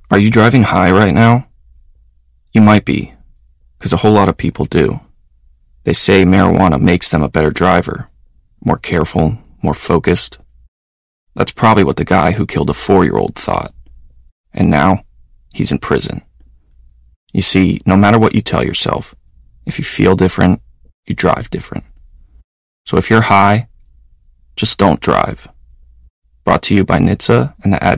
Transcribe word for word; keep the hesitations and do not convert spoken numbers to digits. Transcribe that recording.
Are you driving high right now? You might be, because a whole lot of people do. They say marijuana makes them a better driver, more careful, more focused. That's probably what the guy who killed a four-year-old thought. And now, he's in prison. You see, no matter what you tell yourself, if you feel different, you drive different. So if you're high, just don't drive. Brought to you by N H T S A and the Advocate.